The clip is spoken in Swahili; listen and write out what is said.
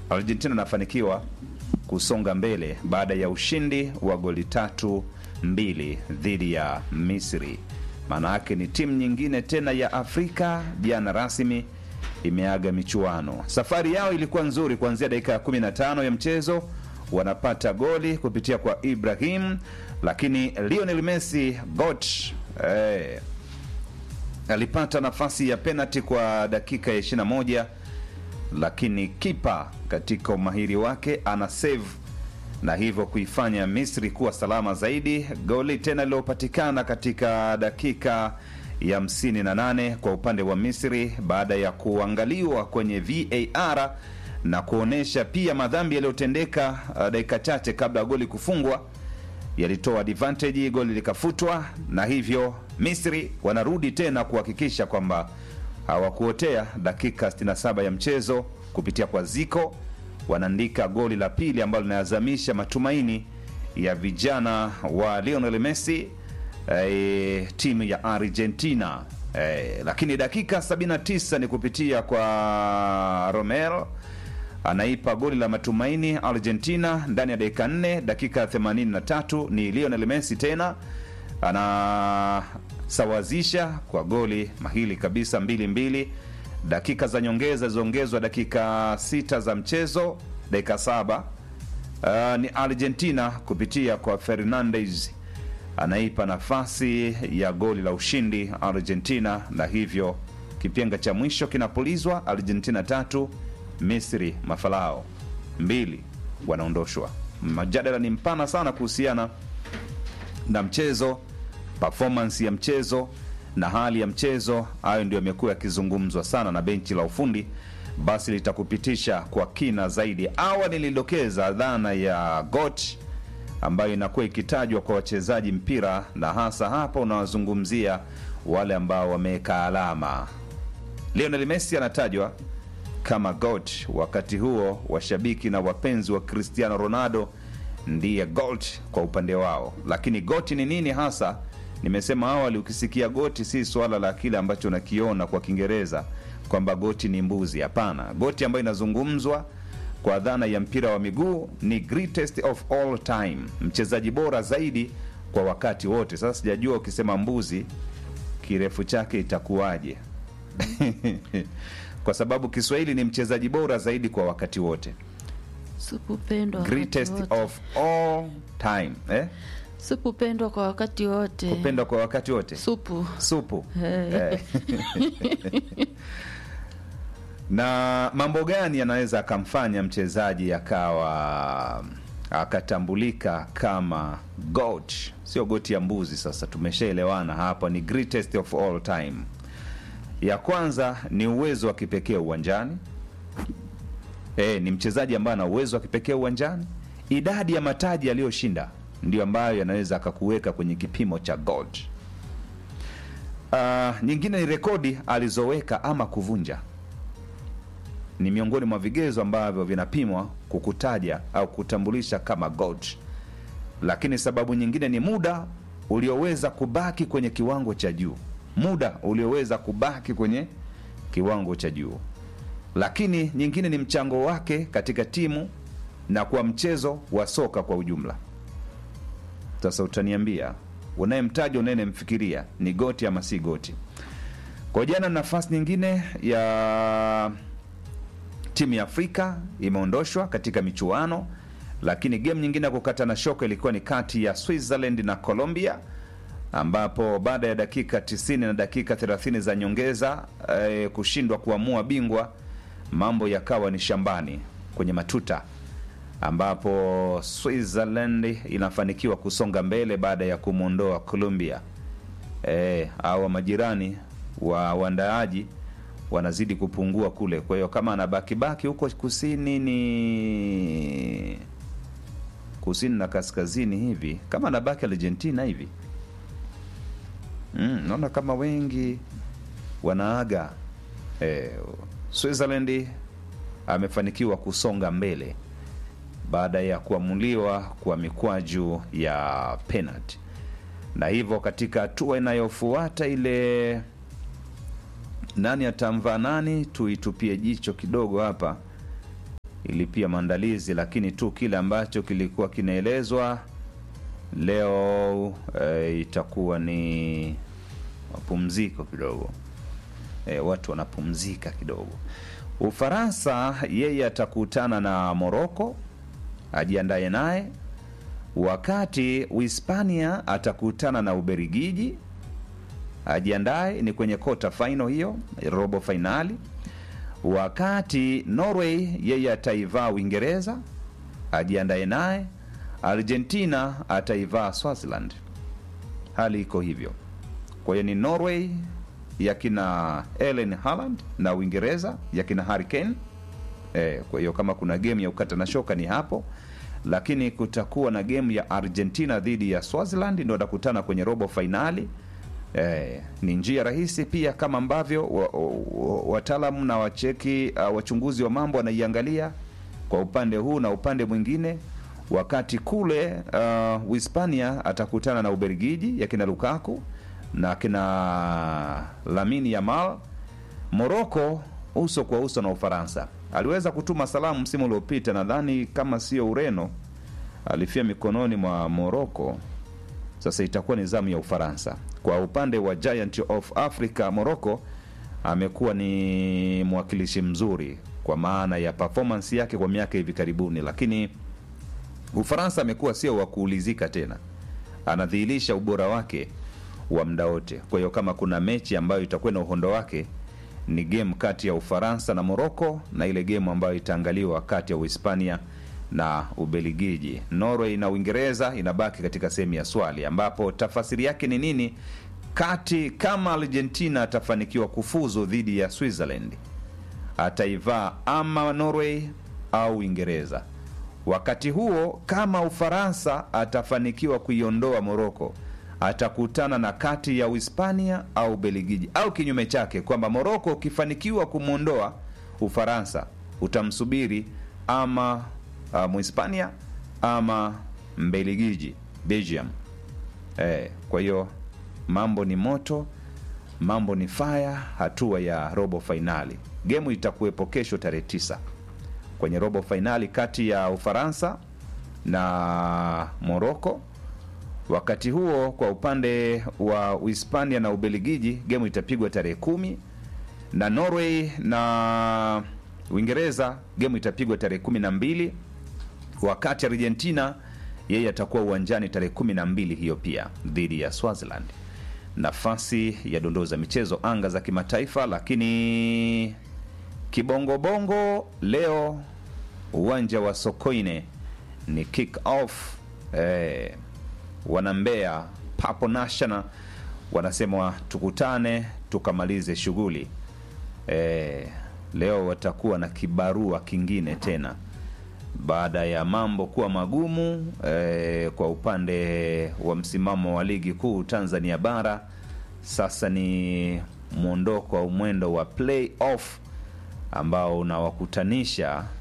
Argentina inafanikiwa kusonga mbele baada ya ushindi wa goli 3-2 dhidi ya Misri. Maana yake ni timu nyingine tena ya Afrika jana rasmi imeaga michuano. Safari yao ilikuwa nzuri kuanzia dakika ya 15 ya mchezo, wanapata goli kupitia kwa Ibrahim, lakini Lionel Messi alipata nafasi ya penalty kwa dakika ya 21, lakini kipa katika umahiri wake ana save na hivyo kuifanya Misri kuwa salama zaidi. Goli tena lilopatikana katika dakika ya 58 kwa upande wa Misri baada ya kuangaliwa kwenye VAR na kuonesha pia madhambi yaliyotendeka dakika chache kabla ya goli kufungwa, yalitoa advantage, goli likafutwa, na hivyo Misri wanarudi tena kuhakikisha kwamba hawakuotea. Dakika 67 ya mchezo kupitia kwa Zico wanaandika goli la pili ambalo linazamisha matumaini ya vijana wa Lionel Messi, timu ya Argentina. Lakini dakika 79 ni kupitia kwa Romero, anaipa goli la matumaini Argentina ndani ya dakika 4. Dakika 83 ni Lionel Messi tena anasawazisha kwa goli mahili kabisa 2-2. Dakika za nyongeza ziongezwa dakika 6 za mchezo, dakika 7 ni Argentina kupitia kwa Fernandez anaipa nafasi ya goli la ushindi Argentina, na hivyo kipenga cha mwisho kinapulizwa. Argentina 3 Misri mafalao 2 wanaondoshwa. Mjadala ni mpana sana kuhusiana na mchezo, performance ya mchezo na hali ya mchezo. Hayo ndio yamekuwa yakizungumzwa sana na benchi la ufundi. Basi litakupitisha kwa kina zaidi. Awali nilidokeza dhana ya GOAT ambayo inakuwa ikitajwa kwa wachezaji mpira, na hasa hapa unawazungumzia wale ambao wameweka alama. Lionel Messi anatajwa kama GOAT, wakati huo washabiki na wapenzi wa Cristiano Ronaldo ndiye GOAT kwa upande wao. Lakini GOAT ni nini hasa? Nimesema awali, ukisikia GOAT si swala la kile ambacho unakiona kwa Kiingereza kwamba GOAT ni mbuzi. Hapana, GOAT ambayo inazungumzwa kwa dhana ya mpira wa miguu ni greatest of all time, mchezaji bora zaidi kwa wakati wote. Sasa sijajua ukisema mbuzi kirefu chake itakuwaje kwa sababu Kiswahili ni mchezaji bora zaidi kwa wakati wote, supupendwa greatest of all time. Supupendwa kwa wakati wote, kupendwa kwa wakati wote, supu. Na mambo gani yanaweza akamfanya mchezaji akawa akatambulika kama GOAT? Sio GOAT ya mbuzi. Sasa tumeshaelewana hapa, ni greatest of all time. Ya kwanza ni uwezo wa kipekee uwanjani. Ni mchezaji ambaye ana uwezo wa kipekee uwanjani. Idadi ya mataji aliyoshinda ndio ambayo yanaweza akakuweka kwenye kipimo cha GOAT. Nyingine ni rekodi alizoweka ama kuvunja, ni miongoni mwa vigezo ambavyo vinapimwa kukutaja au kutambulisha kama GOAT. Lakini sababu nyingine ni muda ulioweza kubaki kwenye kiwango cha juu, Lakini nyingine ni mchango wake katika timu na kwa mchezo wa soka kwa ujumla. Sasa utaniambia, unayemtaja unayemfikiria ni GOAT ama si GOAT? Kwa jana nafasi nyingine ya timu ya Afrika imeondoshwa katika michuano, lakini game nyingine ya kukata na shoka ilikuwa ni kati ya Switzerland na Colombia, ambapo baada ya dakika 90 na dakika 30 za nyongeza kushindwa kuamua bingwa, mambo yakawa ni shambani kwenye matuta, ambapo Switzerland inafanikiwa kusonga mbele baada ya kumuondoa Colombia. Hawa majirani wa waandaaji wanazidi kupungua kule. Kwa hiyo kama anabaki huko kusini na kaskazini hivi, kama anabaki Argentina hivi, naona kama wengi wanaaga. Switzerland amefanikiwa kusonga mbele baada ya kuamuliwa kwa mikwaju ya penalty, na hivyo katika hatua inayofuata ile nani atamva nani, tuitupie jicho kidogo hapa ili pia maandalizi, lakini tu kile ambacho kilikuwa kinaelezwa leo itakuwa ni mapumziko kidogo. Watu wanapumzika kidogo. Ufaransa yeye atakutana na Morocco, ajiandae naye, wakati Uhispania atakutana na Ubelgiji, ajiandae, ni kwenye quarter final hiyo, robo finali. Wakati Norway yeye ataivaa Uingereza, ajiandae naye, Argentina ataivaa Swaziland. Hali iko hivyo. Kwa hiyo ni Norway yakina Erling Haaland na Uingereza yakina Harry Kane. Kwa hiyo kama kuna game ya ukata na shoka ni hapo, lakini kutakuwa na game ya Argentina dhidi ya Swaziland, ndio watakutana kwenye robo finali. Ni njia rahisi pia, kama ambavyo wataalamu na wacheki wachunguzi wa mambo wanaiangalia kwa upande huu na upande mwingine. Wakati kule Uhispania atakutana na Ubelgiji yakina Lukaku na kina Lamine Yamal. Morocco uso kwa uso na Ufaransa. Aliweza kutuma salamu msimu uliopita, nadhani kama sio Ureno alifia mikononi mwa Morocco. Sasa itakuwa ni zamu ya Ufaransa. Kwa upande wa Giant of Africa, Morocco amekuwa ni mwakilishi mzuri kwa maana ya performance yake kwa miaka hivi karibuni, lakini Ufaransa amekuwa sio wa kuulizika tena, anadhihirisha ubora wake wa muda wote. Kwa hiyo kama kuna mechi ambayo itakuwa na uhondo wake, ni game kati ya Ufaransa na Morocco, na ile game ambayo itaangaliwa kati ya Uhispania na Ubelgiji. Norway na Uingereza inabaki katika sehemu ya swali, ambapo tafasiri yake ni nini kama Argentina atafanikiwa kufuzu dhidi ya Switzerland, ataivaa ama Norway au Uingereza. Wakati huo kama Ufaransa atafanikiwa kuiondoa Morocco, atakutana na kati ya Uhispania au Ubelgiji, au kinyume chake, kwamba Morocco ukifanikiwa kumuondoa Ufaransa, utamsubiri ama Muhispania ama Mbelgiji, Belgium. Kwa hiyo mambo ni moto, mambo ni fire. Hatua ya robo finali, game itakuwepo kesho tarehe 9 kwenye robo finali kati ya Ufaransa na Morocco. Wakati huo kwa upande wa Uhispania na Ubelgiji, game itapigwa tarehe 10, na Norway na Uingereza game itapigwa tarehe 12, wakati Argentina yeye atakuwa uwanjani tarehe 12 hiyo pia dhidi ya Swaziland. Nafasi ya dondoo za michezo anga za kimataifa, lakini kibongobongo leo uwanja wa Sokoine ni kick off. Wanambea Papo National wanasema tukutane tukamalize shughuli. Leo watakuwa na kibarua kingine tena baada ya mambo kuwa magumu kwa upande wa msimamo wa ligi kuu Tanzania bara. Sasa ni muondoko wa mwendo wa play off ambao unawakutanisha